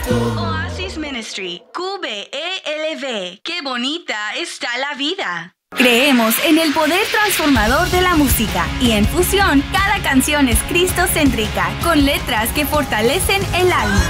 Oasis Ministry, QBELV. ¡Qué bonita está la vida! Creemos en el poder transformador de la música y en Fusión cada canción es cristocéntrica con letras que fortalecen el alma.